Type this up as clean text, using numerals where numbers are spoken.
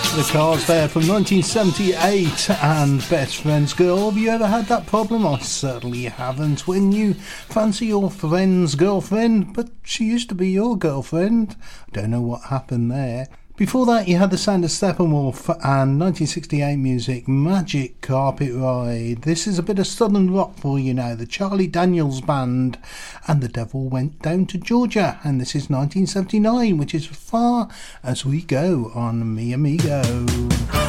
The Cars there from 1978 and Best Friend's Girl. Have you ever had that problem? I certainly haven't. When you fancy your friend's girlfriend, but she used to be your girlfriend. Don't know what happened there. Before that, you had the sound of Steppenwolf and 1968 music, Magic Carpet Ride. This is a bit of southern rock for you now. The Charlie Daniels Band and The Devil Went Down to Georgia. And this is 1979, which is as far as we go on Mi Amigo.